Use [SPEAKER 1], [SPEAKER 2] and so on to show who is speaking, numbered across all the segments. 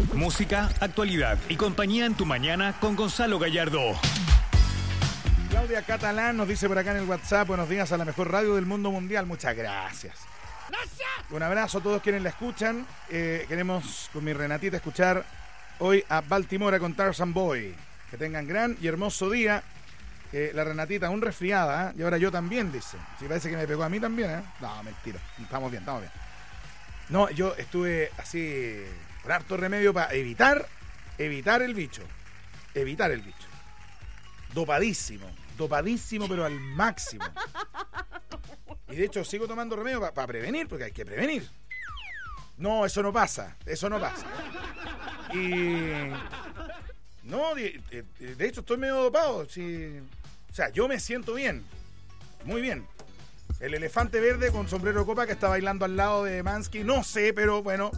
[SPEAKER 1] Música, actualidad y compañía en tu mañana con Gonzalo Gallardo.
[SPEAKER 2] Claudia Catalán nos dice por acá en el WhatsApp: buenos días a la mejor radio del mundo mundial. Muchas gracias. Un abrazo a todos quienes la escuchan. Queremos con mi Renatita escuchar hoy a Baltimora con Tarzan Boy. Que tengan gran y hermoso día. La Renatita aún resfriada, y ahora yo también, dice. Sí, parece que me pegó a mí también, No, mentira. Estamos bien. No, yo estuve así por harto remedio para evitar el bicho. Dopadísimo, pero al máximo. Y de hecho sigo tomando remedio para prevenir, porque hay que prevenir. No, eso no pasa. Y... no, de hecho estoy medio dopado. Sí. O sea, yo me siento bien. Muy bien. El elefante verde con sombrero de copa que está bailando al lado de Mansky, no sé, pero bueno.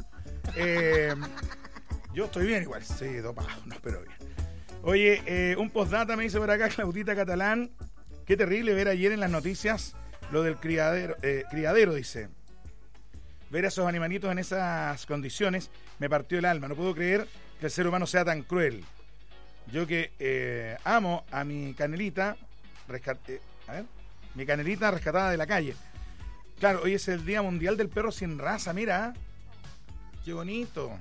[SPEAKER 2] Yo estoy bien igual. Sí, dopado, no, pero bien. Oye, un postdata me dice por acá Claudita Catalán. Qué terrible ver ayer en las noticias lo del criadero, dice. Ver a esos animalitos en esas condiciones me partió el alma. No puedo creer que el ser humano sea tan cruel. Yo que amo a mi canelita, mi canelita rescatada de la calle. Claro, hoy es el Día Mundial del Perro Sin Raza, mira. Qué bonito.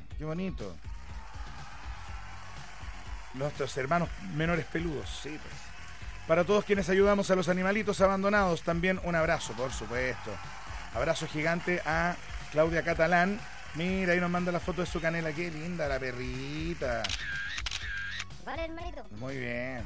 [SPEAKER 2] Nuestros hermanos menores peludos, sí, pues. Para todos quienes ayudamos a los animalitos abandonados, también un abrazo, por supuesto. Abrazo gigante a Claudia Catalán. Mira, ahí nos manda la foto de su canela. Qué linda la perrita.
[SPEAKER 3] Vale, hermanito.
[SPEAKER 2] Muy bien.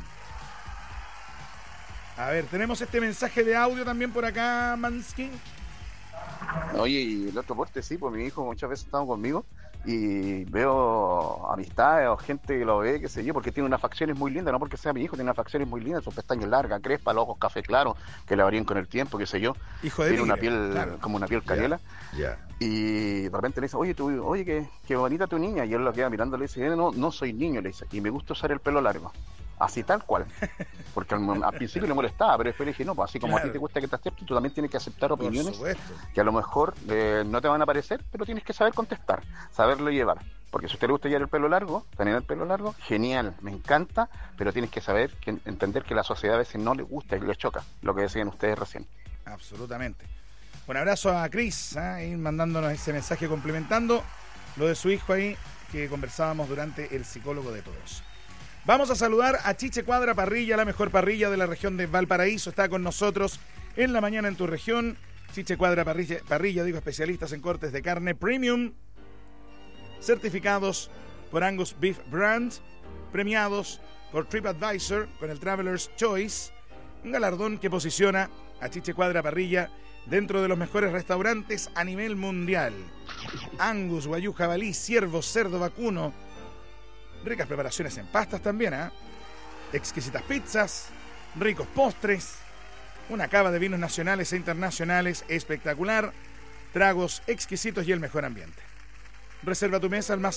[SPEAKER 2] A ver, tenemos este mensaje de audio también por acá, Mansky.
[SPEAKER 4] Oye, y el otro porte, sí, pues mi hijo muchas veces está conmigo y veo amistades o gente que lo ve, qué sé yo, porque tiene unas facciones muy lindas, no porque sea mi hijo, tiene unas facciones muy lindas, sus pestañas largas, crespas, los ojos café claro, que le varían con el tiempo, qué sé yo.
[SPEAKER 2] Hijo de
[SPEAKER 4] tiene
[SPEAKER 2] tigre,
[SPEAKER 4] una piel,
[SPEAKER 2] claro,
[SPEAKER 4] como una piel canela.
[SPEAKER 2] Ya.
[SPEAKER 4] Y de repente le dice, oye, qué bonita tu niña, y él lo queda mirando, le dice, no soy niño, le dice, y me gusta usar el pelo largo. Así tal cual, porque al principio le molestaba, pero después le dije, no, pues así como a ti te gusta que te acepten, tú también tienes que aceptar opiniones que a lo mejor no te van a parecer, pero tienes que saber contestar, saberlo llevar, porque si a usted le gusta llevar el pelo largo, tener el pelo largo, genial, me encanta, pero tienes que saber, entender que la sociedad a veces no le gusta y le choca, lo que decían ustedes recién.
[SPEAKER 2] Absolutamente. Un abrazo a Cris, ahí mandándonos ese mensaje complementando lo de su hijo ahí, que conversábamos durante el psicólogo de todos. Vamos a saludar a Chiche Cuadra Parrilla, la mejor parrilla de la región de Valparaíso. Está con nosotros en la mañana en tu región. Chiche Cuadra Parrilla, especialistas en cortes de carne premium, certificados por Angus Beef Brand, premiados por TripAdvisor con el Traveler's Choice, un galardón que posiciona a Chiche Cuadra Parrilla dentro de los mejores restaurantes a nivel mundial. Angus, guayú, jabalí, ciervo, cerdo, vacuno. Ricas preparaciones en pastas también, exquisitas pizzas, ricos postres, una cava de vinos nacionales e internacionales espectacular, tragos exquisitos y el mejor ambiente. Reserva tu mesa al más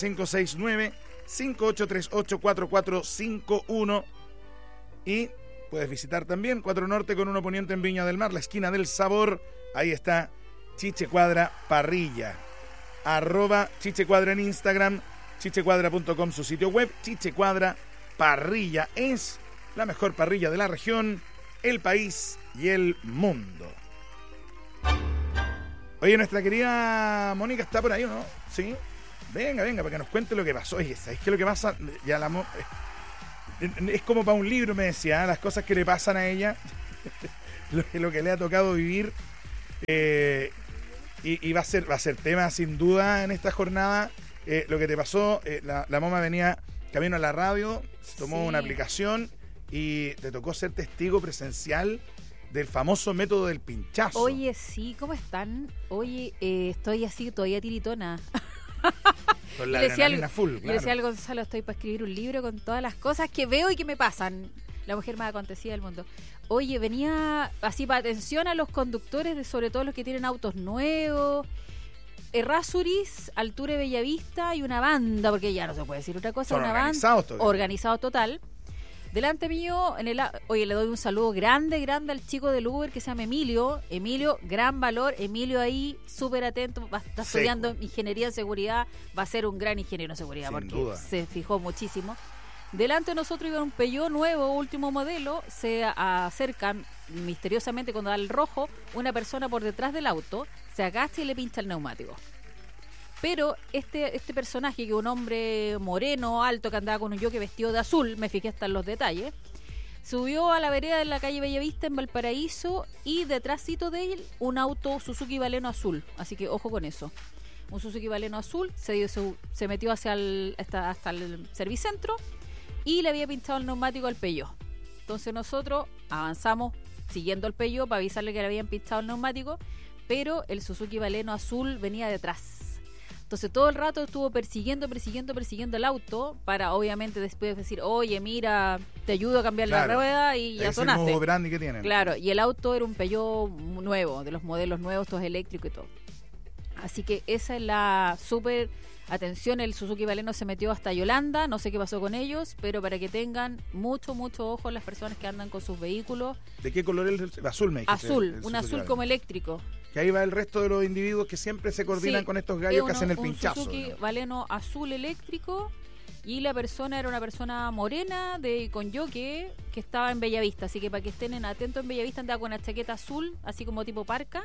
[SPEAKER 2] 569-5838-4451 y puedes visitar también 4 Norte con 1 Poniente en Viña del Mar, la esquina del sabor. Ahí está Chiche Cuadra Parrilla, @ChicheCuadra en Instagram, chichecuadra.com su sitio web. Chiche Cuadra Parrilla es la mejor parrilla de la región, el país y el mundo. Oye, nuestra querida Mónica está por ahí, ¿o no? ¿Sí? Venga, para que nos cuente lo que pasó. Oye, ¿sabes qué es lo que pasa? Ya es como para un libro, me decía, las cosas que le pasan a ella, lo que le ha tocado vivir, y va a ser tema sin duda en esta jornada. Lo que te pasó, la Moma venía camino a la radio, tomó una aplicación y te tocó ser testigo presencial del famoso método del pinchazo.
[SPEAKER 5] Oye, sí, ¿cómo están? Oye, estoy así todavía tiritona.
[SPEAKER 2] Con la adrenalina full, claro.
[SPEAKER 5] Le decía al Gonzalo, estoy para escribir un libro con todas las cosas que veo y que me pasan. La mujer más acontecida del mundo. Oye, venía así para atención a los conductores, sobre todo los que tienen autos nuevos, Errázuriz, Altura Bellavista y una banda, porque ya no se puede decir otra cosa,
[SPEAKER 2] son
[SPEAKER 5] una
[SPEAKER 2] organizados
[SPEAKER 5] banda organizado total. Delante mío, oye, le doy un saludo grande al chico del Uber que se llama Emilio. Emilio, gran valor. Emilio ahí, súper atento, está estudiando ingeniería en seguridad. Va a ser un gran ingeniero en seguridad
[SPEAKER 2] Sin
[SPEAKER 5] porque
[SPEAKER 2] duda.
[SPEAKER 5] se fijó muchísimo. Delante de nosotros iba un Peugeot nuevo, último modelo. Se acercan misteriosamente cuando da el rojo, una persona por detrás del auto, se agacha y le pincha el neumático. Pero este personaje, que es un hombre moreno, alto, que andaba con un jockey vestido de azul, me fijé hasta en los detalles, subió a la vereda de la calle Bellavista en Valparaíso y detrásito de él un auto Suzuki Baleno azul. Así que ojo con eso. Un Suzuki Baleno azul se metió hasta el servicentro y le había pinchado el neumático al Peugeot. Entonces nosotros avanzamos siguiendo el Peugeot para avisarle que le habían pinchado el neumático, pero el Suzuki Baleno azul venía detrás. Entonces todo el rato estuvo persiguiendo el auto para obviamente después decir, oye, mira, te ayudo a cambiar la rueda y ya sonaste.
[SPEAKER 2] Es el nuevo brandy que tienen.
[SPEAKER 5] Claro, y el auto era un Peugeot nuevo, de los modelos nuevos, todos eléctricos y todo. Así que esa es la súper atención. El Suzuki Baleno se metió hasta Yolanda, no sé qué pasó con ellos, pero para que tengan mucho ojo las personas que andan con sus vehículos.
[SPEAKER 2] ¿De qué color es el azul, me dijiste?
[SPEAKER 5] Azul, un azul como eléctrico.
[SPEAKER 2] Que ahí va el resto de los individuos que siempre se coordinan con estos gallos que hacen el pinchazo.
[SPEAKER 5] Un Suzuki Baleno azul eléctrico, y la persona era una persona morena con jockey que estaba en Bellavista, así que para que estén atentos, en Bellavista andaba con una chaqueta azul, así como tipo parca,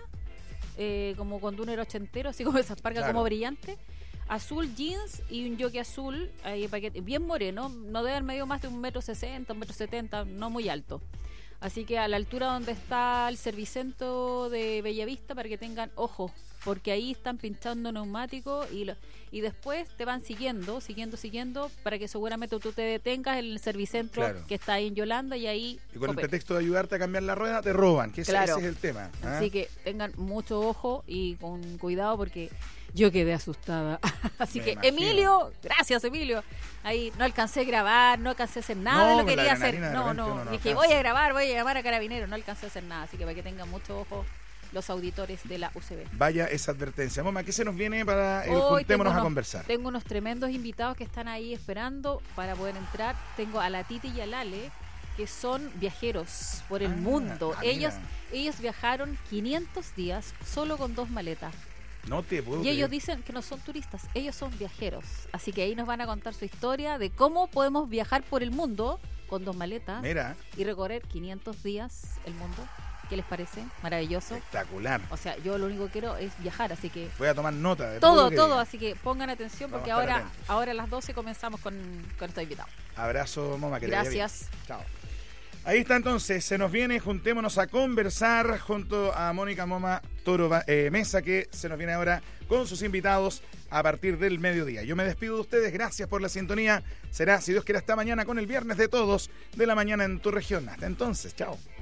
[SPEAKER 5] como cuando uno era ochentero, así como esas parcas como brillantes, azul jeans y un jockey azul, ahí, bien moreno, no debe haber medido más de 1,60 m, 1,70 m, no muy alto. Así que a la altura donde está el servicentro de Bellavista, para que tengan ojo, porque ahí están pinchando neumáticos y después te van siguiendo, para que seguramente tú te detengas en el servicentro que está ahí en Yolanda y ahí...
[SPEAKER 2] Y con el pretexto de ayudarte a cambiar la rueda, te roban, que ese es el tema.
[SPEAKER 5] Así que tengan mucho ojo y con cuidado porque... Yo quedé asustada. Así que, imagino. Emilio, gracias, Emilio. Ahí no alcancé a grabar, no alcancé a hacer nada de lo que quería hacer. No. Dije, voy a grabar, voy a llamar a Carabineros. No alcancé a hacer nada. Así que para que tengan mucho ojo los auditores de la UCB.
[SPEAKER 2] Vaya esa advertencia. Moma, ¿qué se nos viene para el juntémonos a conversar?
[SPEAKER 5] Tengo unos tremendos invitados que están ahí esperando para poder entrar. Tengo a la Titi y a Lale, que son viajeros por el mundo. Ellos viajaron 500 días solo con 2 maletas.
[SPEAKER 2] No te puedo
[SPEAKER 5] creer. Ellos dicen que no son turistas, ellos son viajeros. Así que ahí nos van a contar su historia de cómo podemos viajar por el mundo con 2 maletas.
[SPEAKER 2] Mira.
[SPEAKER 5] Y recorrer 500 días el mundo. ¿Qué les parece? Maravilloso.
[SPEAKER 2] Espectacular.
[SPEAKER 5] O sea, yo lo único que quiero es viajar, así que...
[SPEAKER 2] Voy a tomar nota de
[SPEAKER 5] todo. Así que pongan atención porque ahora a las 12 comenzamos con estos invitados.
[SPEAKER 2] Abrazo, Moma. Que
[SPEAKER 5] gracias.
[SPEAKER 2] Chao. Ahí está entonces, se nos viene, juntémonos a conversar junto a Mónica Moma Toro Mesa, que se nos viene ahora con sus invitados a partir del mediodía. Yo me despido de ustedes, gracias por la sintonía. Será, si Dios quiere, hasta mañana con el Viernes de Todos de la Mañana en tu región. Hasta entonces, chao.